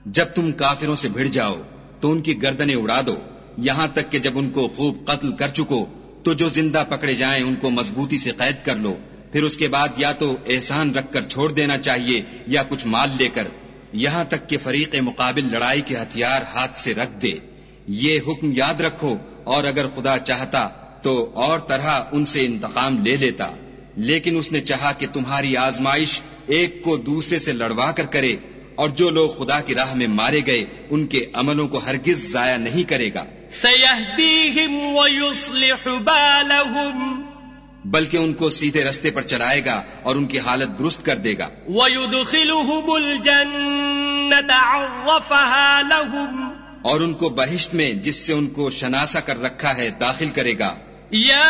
जब तुम काफिरों से भिड़ जाओ तो उनकी गर्दनें उड़ा दो, यहां तक कि जब उनको खूब कत्ल कर चुको तो जो जिंदा पकड़े जाएं उनको मजबूती से कैद कर लो। फिर उसके बाद या तो एहसान रखकर छोड़ देना चाहिए या कुछ माल लेकर, यहां तक कि फरीक मुकाबिल लड़ाई के हथियार हाथ से रख दे। ये हुक्म याद रखो, और अगर खुदा चाहता तो और तरह उनसे इंतकाम ले लेता, लेकिन उसने चाहा कि तुम्हारी आजमाइश एक को दूसरे से लड़वा कर करे, और जो लोग खुदा की राह में मारे गए उनके अमलों को हरगिज जाया नहीं करेगा। सयहदीहिम व युस्लिहु बालहुम, बल्कि उनको सीधे रास्ते पर चलाएगा और उनकी हालत दुरुस्त कर देगा। व युदखिलुहुमुल जन्नत अर्रफहा लहुम, और उनको बहिश्त में जिससे उनको शनासा कर रखा है दाखिल करेगा।